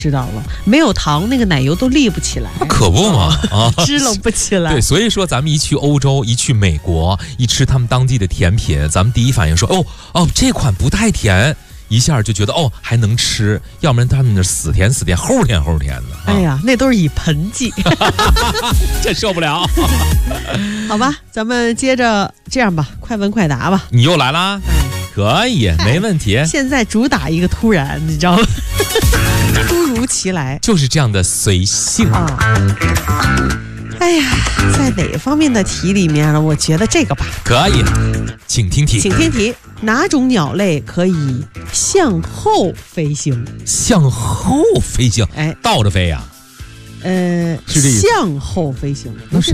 知道了，没有糖，那个奶油都立不起来， 可不嘛啊， 支棱不起来。 对，所以说咱们一去欧洲，一去美国，一吃他们当地的甜品，咱们第一反应说，这款不太甜，一下就觉得还能吃，要不然他们那死甜死甜，齁甜齁甜的。 哎呀，那都是以盆计， 这受不了。 好吧，咱们接着这样吧，快问快答吧。 你又来啦？可以，没问题。 现在主打一个突然，你知道吗？突如其来， 就是这样的随性啊。哎呀，在哪方面的题里面呢？我觉得这个吧。 可以，请听题。 请听题：哪种鸟类可以向后飞行？ 向后飞行？倒着飞呀？ 是这意思。向后飞行，不是